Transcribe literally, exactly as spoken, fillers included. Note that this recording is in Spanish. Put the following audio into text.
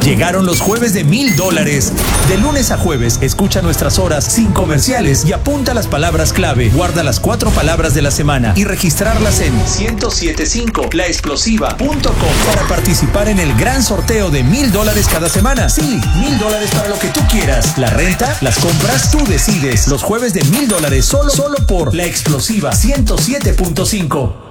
Llegaron los jueves de mil dólares. De lunes a jueves, escucha nuestras horas sin comerciales y apunta las palabras clave. Guarda las cuatro palabras de la semana y registrarlas en ciento setenta y cinco la explosiva punto com para participar en el gran sorteo de mil dólares cada semana. Sí, mil dólares para lo que tú quieras. La renta, las compras, tú decides. Los jueves de mil dólares solo, solo por La Explosiva ciento siete punto cinco.